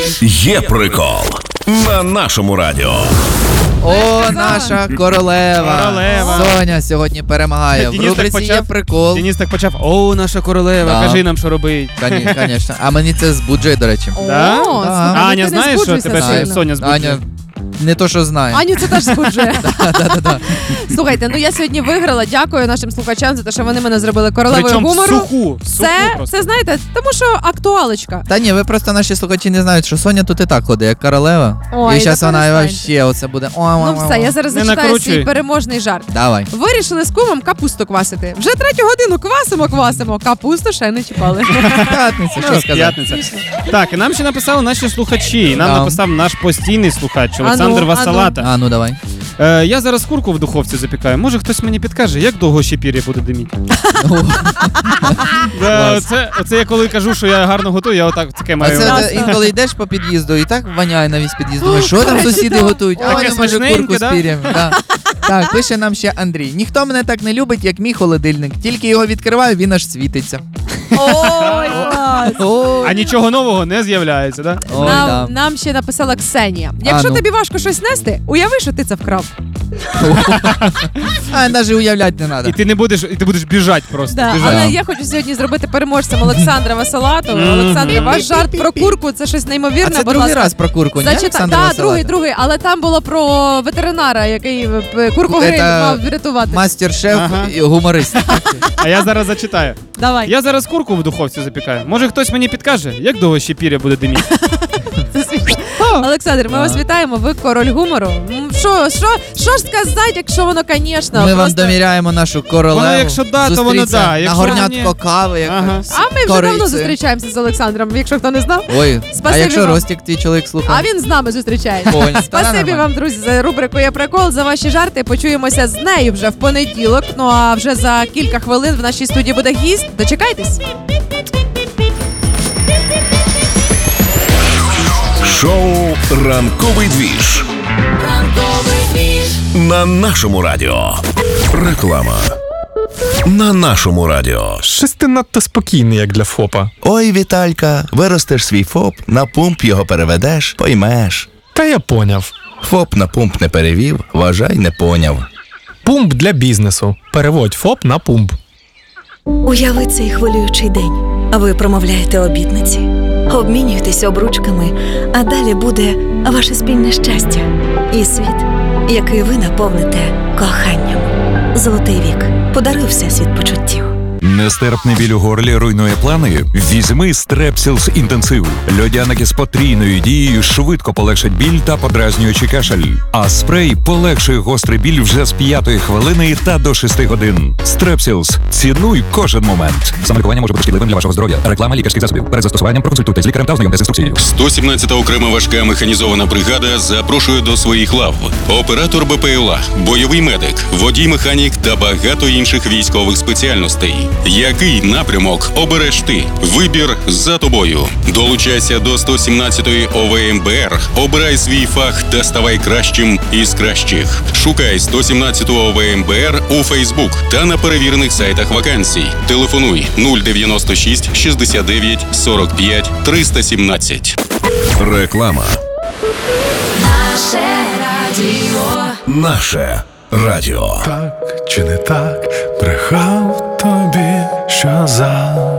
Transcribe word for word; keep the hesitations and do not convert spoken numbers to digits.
Є прикол на нашому радіо. О, наша королева. Королева. Соня сьогодні перемагає. В рубриці Є прикол. Денис так почав: о, наша королева, Да. кажи нам, що робить. Звісно. А мені це збуджує, до речі. Да? О, Да. слухай, ну Аня, ти не знаєш, що збуджуйся тебе сильно. Соня збуджує? Аня не то, що знає. Аню це теж збуджує. Да-да-да. Слухайте, ну я сьогодні виграла. Дякую нашим слухачам за те, що вони мене зробили королевою Причому гумору. суху, суху Це, просто. це знаєте, тому що актуалочка. Та ні, ви просто наші слухачі не знають, що Соня тут і так ходить, як королева. Ой, і зараз та вона перестаньте. вообще оце буде. Ну все, я зараз Не зачитаю накручуй. свій переможний жарт. Давай. Вирішили з кумом капусту квасити. Вже третю годину квасимо, квасимо. Капусту ще не чіпали. П'ятниця, що Ну, сказати. П'ятниця. Так, і нам ще написали наші слухачі. І нам Да. написав наш постійний слухач Олександр Ану, Васалата. А, ну давай. Е, я зараз курку в духовці запікаю. Може хтось мені підкаже, як довго ще пір'я буде диміти? Да, оце, оце я коли кажу, що я гарно готую, я отак таке А маю. це Ясно. ти інколи йдеш по під'їзду і так воняє на весь під'їзд. Думаєш, що там сусіди готують? А Таке вони, може, смачненьке, курку з да? пір'ям. Да. Так, пише нам ще Андрій. Ніхто мене так не любить, як мій холодильник. Тільки його відкриваю, він аж світиться. Ой, клас. Ой, А нічого нового не з'являється, да? Ой, Нам, да. нам ще написала Ксенія. Якщо А, ну. тобі важко щось нести, уяви, що ти це вкрав. А, навіть уявляти не І треба. ти не будеш, і ти будеш біжати просто. Да, біжати. але я хочу сьогодні зробити переможцем Олександра Васалату. Мгм. Олександр, ваш жарт про курку це щось А неймовірне. це будь другий ласка. раз про курку, ні? Зачита... Олександр Так, Василата? другий, другий, але там було про ветеринара, який е, курку гриль Це мав врятувати. Мастер-шеф Ага. і гуморист. А я зараз зачитаю. Давай. Я зараз курку в духовці запікаю. Може хтось мені підкаже, як довго ще пір'я буде диміти? Це смішно. Олександр, ми А. вас вітаємо. Ви король гумору. М, Що, що, що ж сказати, якщо воно, звісно, Ми вам просто... довіряємо нашу королеву. Воно якщо да, то воно Зустріться да, На якщо горнятко ні. кави. Як Ага. з А ми вже корицею. давно зустрічаємося з Олександром, якщо хто не знав. Ой, а Спасибі якщо вам. Ростік, твій чоловік, слухає? А він з нами зустрічається. Понял. Спасибі Нормально. вам, друзі, за рубрику «Є прикол», за ваші жарти. Почуємося з нею вже в понеділок. Ну а вже за кілька хвилин в нашій студії буде гість. Дочекайтесь. Шоу «Ранковий двіж» на нашому радіо. Реклама на нашому радіо. Щось ти надто спокійний, як для ФОПа. Ой, Віталька, виростеш свій ФОП, на пумп його переведеш, поймеш. Та я поняв. ФОП на пумп не перевів, вважай, не поняв. Пумп для бізнесу. Переводь ФОП на пумп. Уяви цей хвилюючий день. Ви промовляєте обітниці, обмінюєтеся обручками, а далі буде ваше спільне щастя і світ, який ви наповните коханням. Золотий вік. Подаруй всесвіт почуттів. Нестерпний біль у горлі руйнує плани? Візьми Стрепсілс інтенсив. Льодяники з потрійною дією швидко полегшать біль та подразнюючий кашель. А спрей полегшує гострий біль вже з п'ятої хвилини та до шести годин. Стрепсілс. Цінуй кожен момент. Самолікування може бути шкідливим для вашого здоров'я. Реклама лікарських засобів. Перед застосуванням проконсультуйте з лікарем та ознайомтесь з інструкцією. сто сімнадцята окрема важка механізована бригада запрошує до своїх лав оператор БПЛА, бойовий медик, водій-механік та багато інших військових спеціальностей. Який напрямок обереш ти? Вибір за тобою. Долучайся до сто сімнадцятої ОВМБР, обирай свій фах та ставай кращим із кращих. Шукай сто сімнадцяту ОВМБР у Фейсбук та на перевірених сайтах вакансій. Телефонуй нуль дев'яносто шість шістдесят дев'ять сорок п'ять триста сімнадцять. Реклама. Наше радіо. Наше радіо. Так чи не так, брехав тобі, що за